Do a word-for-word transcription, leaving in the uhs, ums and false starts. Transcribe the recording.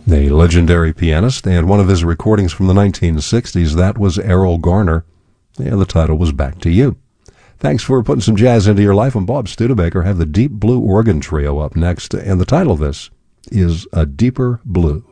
The legendary pianist, and one of his recordings from the nineteen sixties, that was Errol Garner. And the title was Back to You. Thanks for putting some jazz into your life. I'm Bob Studebaker. Have the Deep Blue Organ Trio up next, and the title of this is A Deeper Blue.